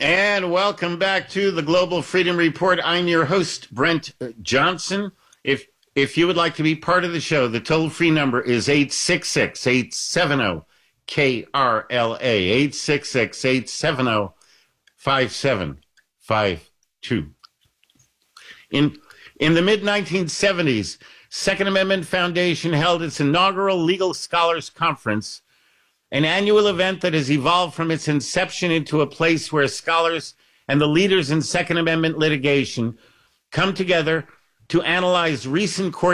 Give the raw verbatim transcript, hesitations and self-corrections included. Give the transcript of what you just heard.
And welcome back to the Global Freedom Report. I'm your host, Brent Johnson. If if you would like to be part of the show, the toll-free number is eight six six, eight seven zero, K R L A, eight six six, eight seven zero, five seven five two. In, in the mid nineteen seventies, Second Amendment Foundation held its inaugural Legal Scholars Conference, an annual event that has evolved from its inception into a place where scholars and the leaders in Second Amendment litigation come together to analyze recent court